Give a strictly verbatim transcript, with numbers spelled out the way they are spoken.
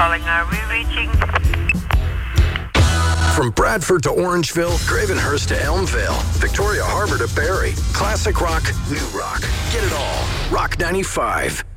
calling. Are we reaching? From Bradford to Orangeville, Gravenhurst to Elmvale, Victoria Harbor to Barrie. Classic rock, new rock. Get it all. Rock ninety-five.